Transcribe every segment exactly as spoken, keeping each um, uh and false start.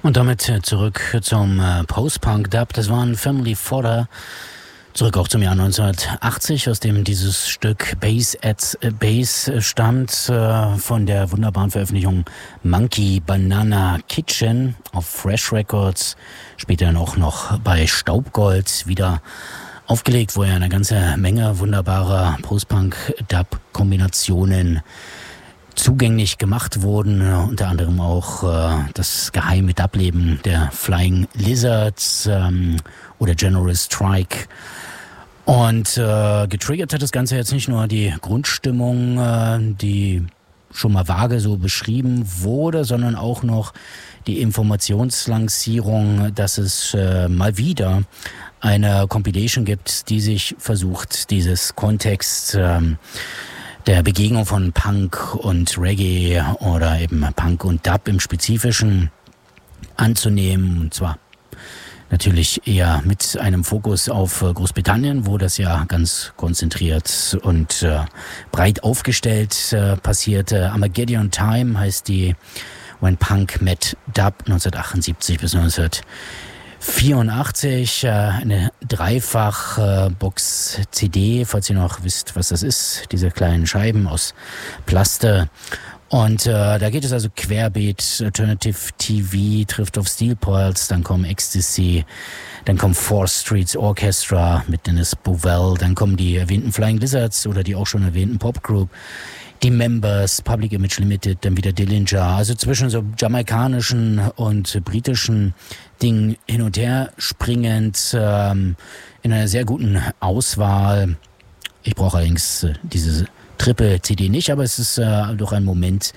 Und damit zurück zum äh, Post-Punk-Dub. Das waren Family Fodder. Zurück auch zum Jahr neunzehnhundertachtzig, aus dem dieses Stück Bass at Bass stammt, äh, von der wunderbaren Veröffentlichung Monkey Banana Kitchen auf Fresh Records. Später dann auch noch bei Staubgold wieder aufgelegt, wo ja eine ganze Menge wunderbarer Post-Punk-Dub-Kombinationen zugänglich gemacht wurden, unter anderem auch äh, das geheime Dub-Leben der Flying Lizards ähm, oder General Strike. Und äh, getriggert hat das Ganze jetzt nicht nur die Grundstimmung, äh, die schon mal vage so beschrieben wurde, sondern auch noch die Informationslancierung, dass es äh, mal wieder eine Compilation gibt, die sich versucht, dieses Kontext äh, der Begegnung von Punk und Reggae oder eben Punk und Dub im Spezifischen anzunehmen. Und zwar natürlich eher mit einem Fokus auf Großbritannien, wo das ja ganz konzentriert und äh, breit aufgestellt äh, passierte. Armageddon Time heißt die When Punk Met Dub neunzehnhundertachtundsiebzig bis neunzehnhundertvierundachtzig, äh, eine Dreifach-Box-C D, falls ihr noch wisst, was das ist, diese kleinen Scheiben aus Plaste. Und äh, da geht es also querbeet, Alternative T V trifft auf Steel Pulse, dann kommen Ecstasy, dann kommt Fourth Streets Orchestra mit Dennis Bovell, dann kommen die erwähnten Flying Lizards oder die auch schon erwähnten Pop Group, die Members, Public Image Limited, dann wieder Dillinger, also zwischen so jamaikanischen und britischen Dingen hin und her springend, ähm, in einer sehr guten Auswahl. Ich brauche allerdings äh, diese Triple-C D nicht, aber es ist äh, doch ein Moment,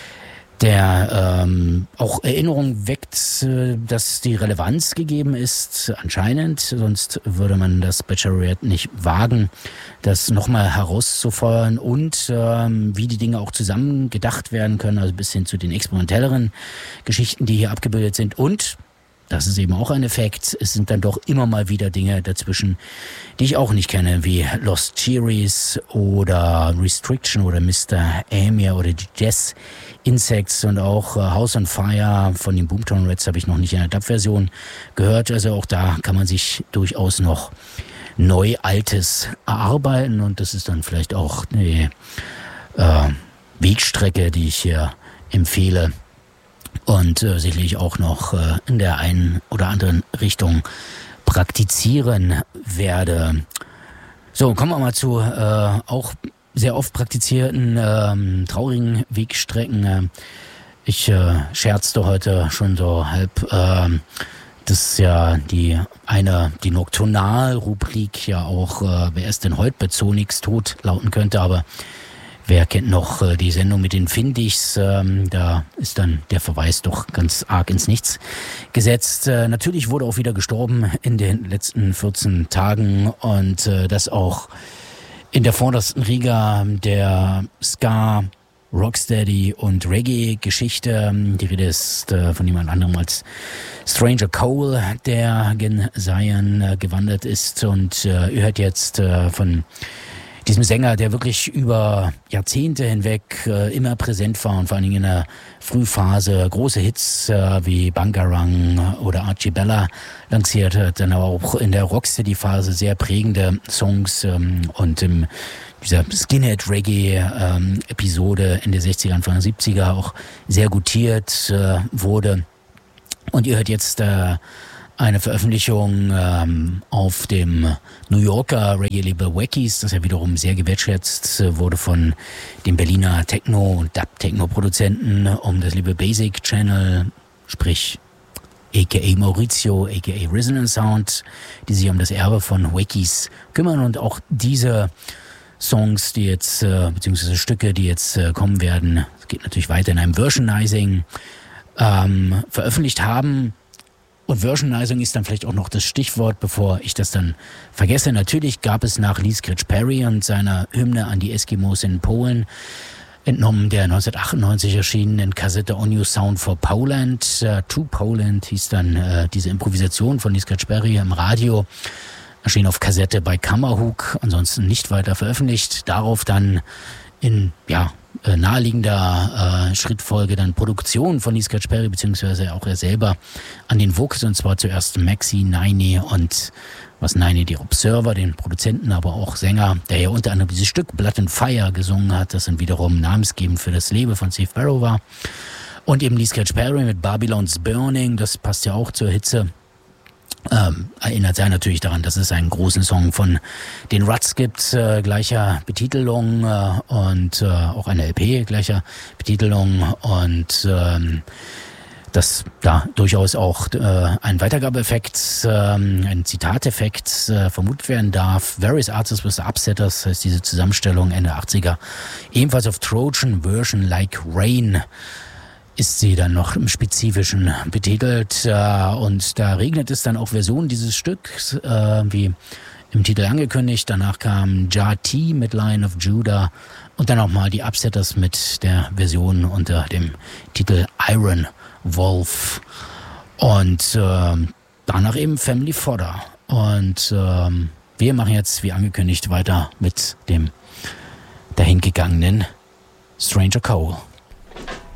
der ähm, auch Erinnerung weckt, äh, dass die Relevanz gegeben ist, anscheinend. Sonst würde man das Bachelorette nicht wagen, das nochmal herauszufeuern und ähm, wie die Dinge auch zusammen gedacht werden können, also bis hin zu den experimentelleren Geschichten, die hier abgebildet sind. Und das ist eben auch ein Effekt. Es sind dann doch immer mal wieder Dinge dazwischen, die ich auch nicht kenne, wie Lost Cherries oder Restriction oder Mister Amir oder die Jazz Insects und auch uh, House on Fire von den Boomtown Rats habe ich noch nicht in der Dub-Version gehört. Also auch da kann man sich durchaus noch Neu-Altes erarbeiten und das ist dann vielleicht auch eine äh, Wegstrecke, die ich hier empfehle. Und äh, sicherlich auch noch äh, in der einen oder anderen Richtung praktizieren werde. So, kommen wir mal zu äh, auch sehr oft praktizierten ähm, traurigen Wegstrecken. Ich äh, scherzte heute schon so halb, äh, dass ja die eine die Nocturnal-Rubrik ja auch äh, wer ist denn heute bei Zonix tot lauten könnte, aber wer kennt noch äh, die Sendung mit den Findichs? Ähm, da ist dann der Verweis doch ganz arg ins Nichts gesetzt. Äh, natürlich wurde auch wieder gestorben in den letzten vierzehn Tagen und äh, das auch in der vordersten Riga der Ska, Rocksteady und Reggae-Geschichte. Die Rede ist äh, von jemand anderem als Stranger Cole, der gen Zion äh, gewandert ist und äh, ihr hört jetzt äh, von diesem Sänger, der wirklich über Jahrzehnte hinweg äh, immer präsent war und vor allen Dingen in der Frühphase große Hits äh, wie Bangarang oder Archie Bella lanciert hat, dann aber auch in der Rocksteady-Phase sehr prägende Songs ähm, und in dieser Skinhead-Reggae-Episode ähm, Ende sechziger, Anfang siebziger auch sehr gutiert äh, wurde. Und ihr hört jetzt äh, eine Veröffentlichung ähm, auf dem New Yorker Reggae-Label Wackies, das ja wiederum sehr gewertschätzt äh, wurde von dem Berliner Techno- und Dub-Techno-Produzenten um das Label Basic Channel, sprich aka Maurizio, aka Resonance Sound, die sich um das Erbe von Wackies kümmern und auch diese Songs, die jetzt, äh, beziehungsweise Stücke, die jetzt äh, kommen werden, es geht natürlich weiter in einem Versionizing, ähm, veröffentlicht haben. Und Versionizing ist dann vielleicht auch noch das Stichwort, bevor ich das dann vergesse. Natürlich gab es nach Lee Scratch Perry und seiner Hymne an die Eskimos in Polen, entnommen der neunzehnhundertachtundneunzig erschienenen Kassette On Your Sound for Poland. Uh, to Poland hieß dann uh, diese Improvisation von Lee Scratch Perry im Radio. Erschien auf Kassette bei Kammerhook, ansonsten nicht weiter veröffentlicht. Darauf dann in, ja, äh, naheliegender äh, Schrittfolge dann Produktion von Lee Scratch Perry, beziehungsweise auch er selber an den Vocals, und zwar zuerst Maxi, Niney und was Niney, die Observer, den Produzenten, aber auch Sänger, der ja unter anderem dieses Stück Blood and Fire gesungen hat, das dann wiederum namensgebend für das Leben von Steve Barrow war. Und eben Lee Scratch Perry mit Babylon's Burning, das passt ja auch zur Hitze. Ähm, erinnert sich natürlich daran, dass es einen großen Song von den Ruts gibt, äh, gleicher Betitelung äh, und äh, auch eine L P gleicher Betitelung und ähm, dass da durchaus auch äh, ein Weitergabeeffekt, äh, ein Zitateffekt äh, vermutet werden darf. Various Artists with the Upsetters heißt diese Zusammenstellung Ende achtziger. Ebenfalls auf Trojan Version Like Rain ist sie dann noch im Spezifischen betitelt. Äh, und da regnet es dann auch Versionen dieses Stücks, äh, wie im Titel angekündigt. Danach kam Jah T mit Lion of Judah und dann auch mal die Upsetters mit der Version unter dem Titel Iron Wolf und äh, danach eben Family Fodder. Und äh, wir machen jetzt, wie angekündigt, weiter mit dem dahingegangenen Stranger Cole.